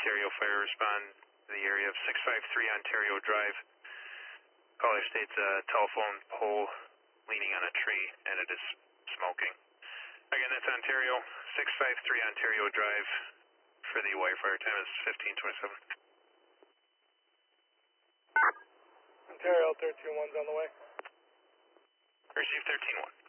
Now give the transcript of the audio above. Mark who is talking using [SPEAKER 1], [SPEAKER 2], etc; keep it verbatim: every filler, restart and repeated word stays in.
[SPEAKER 1] Ontario Fire respond to the area of six five three Ontario Drive. Caller states a telephone pole leaning on a tree and it is smoking. Again, that's Ontario, six five three Ontario Drive. For the wire-fire time is fifteen twenty-seven.
[SPEAKER 2] Ontario, thirteen one's on the way.
[SPEAKER 1] Receive thirteen one.